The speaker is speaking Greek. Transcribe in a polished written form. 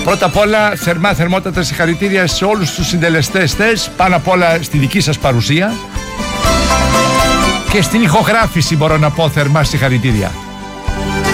Πρώτα απ' όλα, θερμότατα συγχαρητήρια σε όλους τους συντελεστές τες, πάνω απ' όλα στη δική σας παρουσία και στην ηχογράφηση μπορώ να πω θερμά συγχαρητήρια.